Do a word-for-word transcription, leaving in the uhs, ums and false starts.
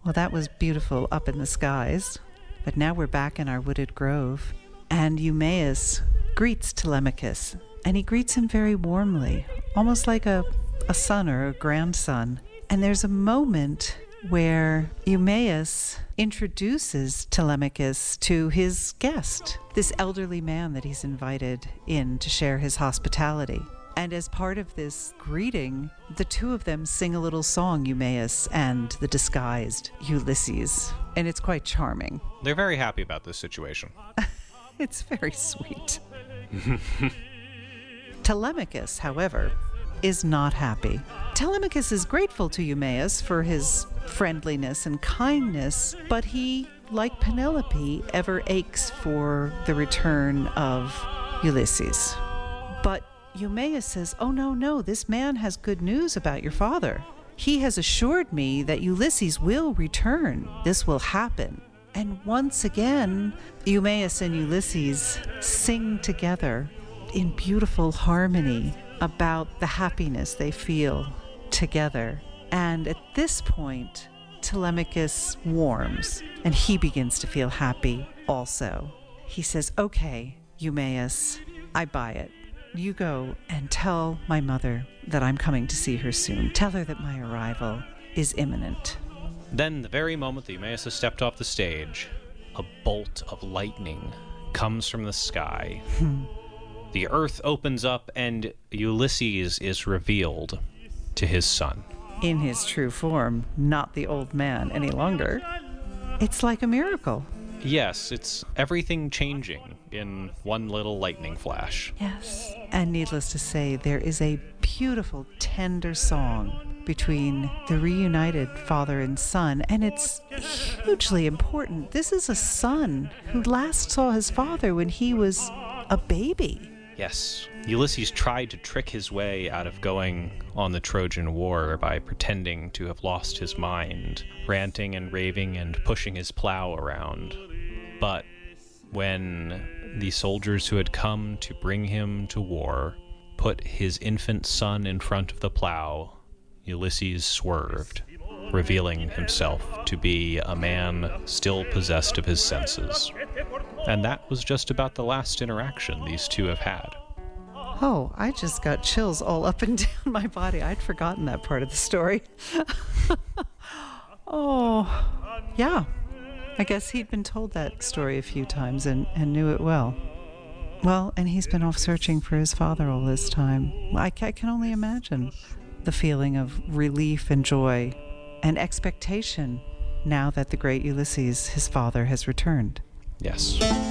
Well, that was beautiful up in the skies. But now we're back in our wooded grove, and Eumaeus greets Telemachus, and he greets him very warmly, almost like a, a son or a grandson. And there's a moment where Eumaeus introduces Telemachus to his guest, this elderly man that he's invited in to share his hospitality. And as part of this greeting, the two of them sing a little song, Eumaeus and the disguised Ulysses. And it's quite charming. They're very happy about this situation. It's very sweet. Telemachus, however, is not happy. Telemachus is grateful to Eumaeus for his friendliness and kindness, but he, like Penelope, ever aches for the return of Ulysses. But Eumaeus says, oh, no, no, this man has good news about your father. He has assured me that Ulysses will return. This will happen. And once again, Eumaeus and Ulysses sing together in beautiful harmony about the happiness they feel together. And at this point, Telemachus warms, and he begins to feel happy also. He says, okay, Eumaeus, I buy it. You go and tell my mother that I'm coming to see her soon. Tell her that my arrival is imminent. Then, the very moment that Eumaeus has stepped off the stage, a bolt of lightning comes from the sky. The earth opens up, and Ulysses is revealed to his son. In his true form, not the old man any longer. It's like a miracle. Yes, it's everything changing in one little lightning flash. Yes. And needless to say, there is a beautiful, tender song between the reunited father and son, and it's hugely important. This is a son who last saw his father when he was a baby. Yes, Ulysses tried to trick his way out of going on the Trojan War by pretending to have lost his mind, ranting and raving and pushing his plow around. But when the soldiers who had come to bring him to war put his infant son in front of the plow, Ulysses swerved, revealing himself to be a man still possessed of his senses. And that was just about the last interaction these two have had. Oh, I just got chills all up and down my body. I'd forgotten that part of the story. Oh, yeah. I guess he'd been told that story a few times and, and knew it well. Well, and he's been off searching for his father all this time. I, I can only imagine the feeling of relief and joy and expectation now that the great Ulysses, his father, has returned. Yes.